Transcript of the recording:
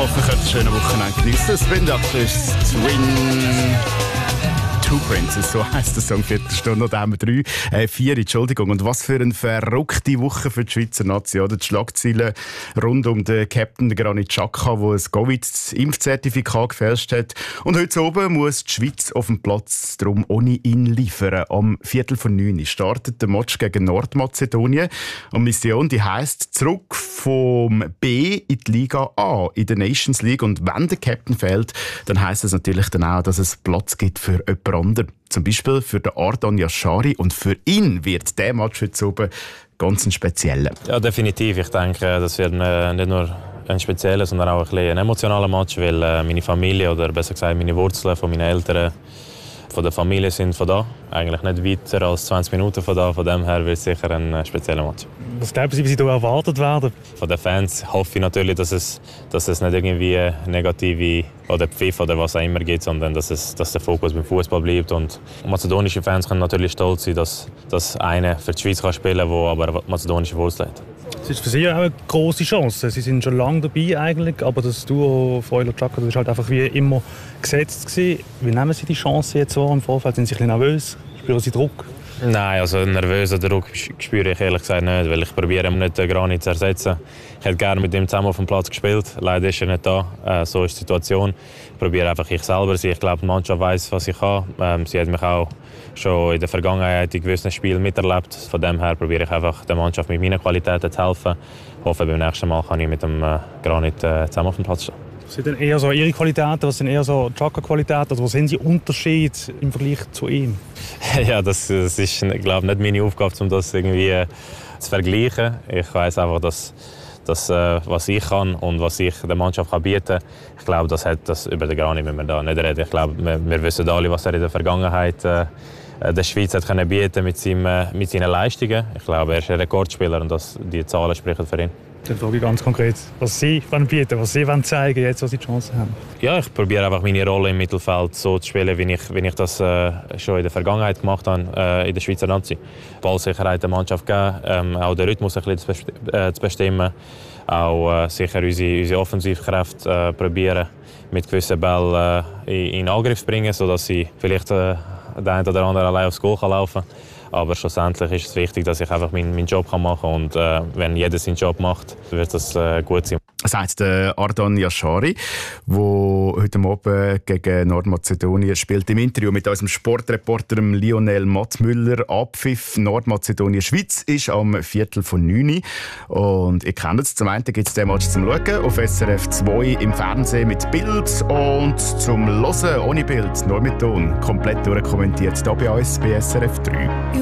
hoffe, ihr könnt ein schönes Wochenende geniessen. Spin Doctor ist Twin Two Princes, so heisst der Song. Viertelstunde, da haben wir 4, Entschuldigung. Und was für eine verrückte Woche für die Schweizer Nation. Die Schlagzeilen rund um den Captain Granit Xhaka, der ein Covid-Impfzertifikat gefälscht hat. Und heute oben muss die Schweiz auf dem Platz darum ohne ihn liefern. Am 8:45 startet der Match gegen Nordmazedonien. Und Mission, die heisst zurück vom B in die Liga A, in der Nations League. Und wenn der Captain fehlt, dann heisst das natürlich dann auch, dass es Platz gibt für jemand anderen. Zum Beispiel für den Ardan Yashari. Und für ihn wird der Match heute oben ganz ein spezieller. Ja, definitiv. Ich denke, das wird nicht nur ein spezieller, sondern auch ein emotionaler Match, weil meine Familie, oder besser gesagt meine Wurzeln von meinen Eltern, von der Familie sind von da. Eigentlich nicht weiter als 20 Minuten von da. Von dem her wird es sicher ein spezieller Match. Was glauben Sie, wie Sie da erwartet werden? Von den Fans hoffe ich natürlich, dass es nicht irgendwie negative oder Pfiff oder was auch immer gibt, sondern dass der Fokus beim Fußball bleibt. Und mazedonische Fans können natürlich stolz sein, dass einer für die Schweiz spielen kann, der aber mazedonische Wurzeln hat. Es ist für Sie auch eine grosse Chance. Sie sind schon lange dabei eigentlich, aber das Duo Freuler-Xhaka ist halt einfach wie immer gesetzt gewesen. Wie nehmen Sie die Chance jetzt so im Vorfeld? Sind Sie ein bisschen nervös? Spüren Sie Druck? Nein, also nervösen Druck spüre ich ehrlich gesagt nicht, weil ich probiere nicht den Granit zu ersetzen. Ich hätte gerne mit ihm zusammen auf dem Platz gespielt. Leider ist er nicht da. So ist die Situation. Ich probiere einfach ich selber sein. Ich glaube, die Mannschaft weiss, was ich kann. Sie hat mich auch schon in der Vergangenheit in gewissen Spielen miterlebt. Von dem her probiere ich einfach der Mannschaft mit meinen Qualitäten zu helfen. Ich hoffe, beim nächsten Mal kann ich mit dem Granit zusammen auf dem Platz stehen. Was sind denn eher so Ihre Qualitäten, was sind eher so Xhaka-Qualitäten? Also, was sind die Unterschiede im Vergleich zu ihm? Ja, das ist, glaube ich, nicht meine Aufgabe, um das irgendwie zu vergleichen. Ich weiss einfach, dass was ich kann und was ich der Mannschaft bieten kann. Ich glaube, das über den Granit müssen wir da nicht reden. Ich glaube, wir wissen alle, was er in der Vergangenheit der Schweiz hat können bieten mit seinen Leistungen. Ich glaube, er ist ein Rekordspieler und die Zahlen sprechen für ihn. Dann frage ich ganz konkret, was Sie bieten, was Sie zeigen jetzt, was Sie die Chance haben. Ja, ich probiere einfach meine Rolle im Mittelfeld so zu spielen, wie ich das schon in der Vergangenheit gemacht habe in der Schweizer Nazi. Ballsicherheit der Mannschaft geben, auch den Rhythmus ein bisschen zu bestimmen, auch sicher unsere Offensivkräfte probieren mit gewissen Bällen in Angriff zu bringen, sodass sie vielleicht der eine oder andere allein aufs Goal laufen kann. Aber schlussendlich ist es wichtig, dass ich einfach meinen Job machen kann. Und wenn jeder seinen Job macht, wird das gut sein. Das sagt Ardan Yashari, der heute Abend gegen Nordmazedonien spielt. Im Interview mit unserem Sportreporter Lionel Mattmüller. Abpfiff Nordmazedonien-Schweiz ist am 8:45. Und ihr kennt es. Zum einen gibt es den Match zum Schauen auf SRF 2 im Fernsehen mit Bild und zum Hören ohne Bild, nur mit Ton. Komplett durchkommentiert hier bei uns bei SRF 3.